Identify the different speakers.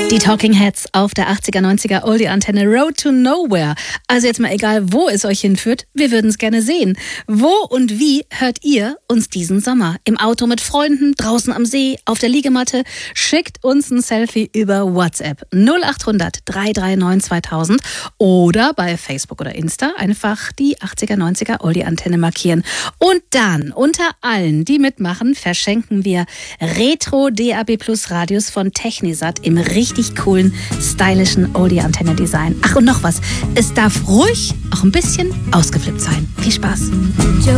Speaker 1: Die Talking Heads auf der 80er, 90er Oldie-Antenne Road to Nowhere. Also jetzt mal egal, wo es euch hinführt, wir würden es gerne sehen. Wo und wie hört ihr uns diesen Sommer? Im Auto mit Freunden, draußen am See, auf der Liegematte? Schickt uns ein Selfie über WhatsApp 0800 339 2000 oder bei Facebook oder Insta einfach die 80er, 90er Oldie-Antenne markieren. Und dann unter allen, die mitmachen, verschenken wir Retro DAB Plus Radios von Technisat im richtig coolen, stylischen Oldie-Antenne-Design. Ach, und noch was. Es darf ruhig auch ein bisschen ausgeflippt sein. Viel Spaß.